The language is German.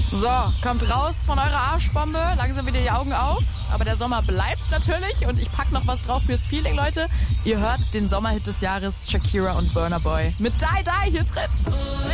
So, kommt raus von eurer Arschbombe, langsam wieder die Augen auf. Aber der Sommer bleibt natürlich und ich pack noch was drauf fürs Feeling, Leute. Ihr hört den Sommerhit des Jahres, Shakira und Burna Boy. Mit Die Die, hier ist Fritz.